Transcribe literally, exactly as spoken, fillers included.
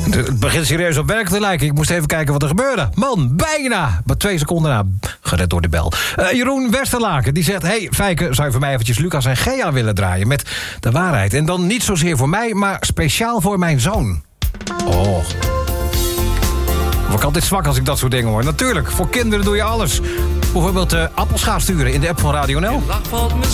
Het begint serieus op werk te lijken. Ik moest even kijken wat er gebeurde. Man, bijna. Maar twee seconden na, gered door de bel. Uh, Jeroen Westerlaken, die zegt... Hey, Fijke, zou je voor mij eventjes Lucas en Gea willen draaien... met de waarheid. En dan niet zozeer voor mij, maar speciaal voor mijn zoon. Oh. Word ik altijd zwak als ik dat soort dingen hoor. Natuurlijk, voor kinderen doe je alles. Bijvoorbeeld uh, appelschaaf sturen in de app van Radio N L.